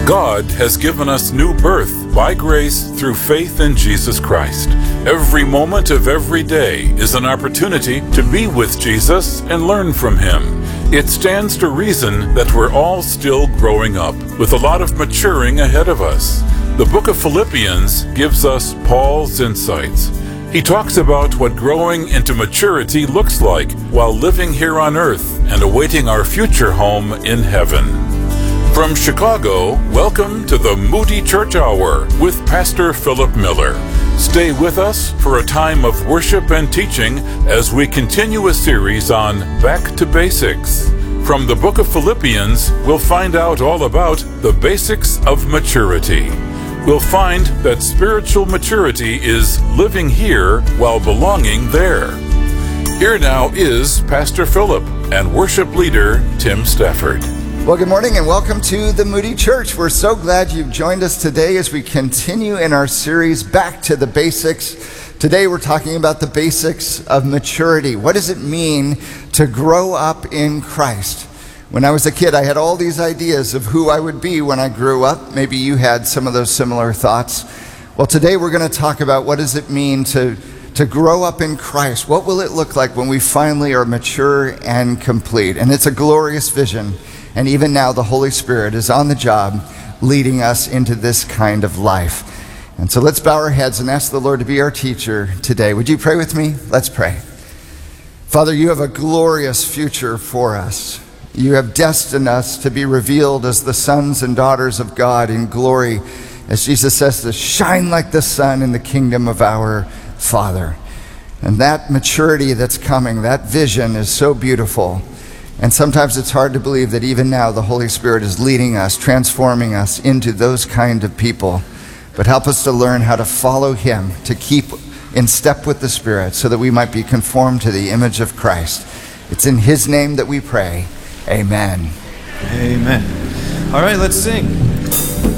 God has given us new birth by grace through faith in Jesus Christ. Every moment of every day is an opportunity to be with Jesus and learn from Him. It stands to reason that we're all still growing up, with a lot of maturing ahead of us. The book of Philippians gives us Paul's insights. He talks about what growing into maturity looks like while living here on earth and awaiting our future home in heaven. From Chicago, welcome to the Moody Church Hour with Pastor Philip Miller. Stay with us for a time of worship and teaching as we continue a series on Back to Basics. From the book of Philippians, we'll find out all about the basics of maturity. We'll find that spiritual maturity is living here while belonging there. Here now is Pastor Philip and worship leader Tim Stafford. Well, good morning and welcome to the Moody Church. We're so glad you've joined us today as we continue in our series, Back to the Basics. Today we're talking about the basics of maturity. What does it mean to grow up in Christ? When I was a kid, I had all these ideas of who I would be when I grew up. Maybe you had some of those similar thoughts. Well, today we're going to talk about what does it mean to grow up in Christ. What will it look like when we finally are mature and complete? And it's a glorious vision. And even now, the Holy Spirit is on the job leading us into this kind of life. And so let's bow our heads and ask the Lord to be our teacher today. Would you pray with me? Let's pray. Father, you have a glorious future for us. You have destined us to be revealed as the sons and daughters of God in glory, as Jesus says, to shine like the sun in the kingdom of our Father. And that maturity that's coming, that vision is so beautiful. And sometimes it's hard to believe that even now the Holy Spirit is leading us, transforming us into those kind of people. But help us to learn how to follow Him, to keep in step with the Spirit, so that we might be conformed to the image of Christ. It's in His name that we pray. Amen. Amen. All right, let's sing.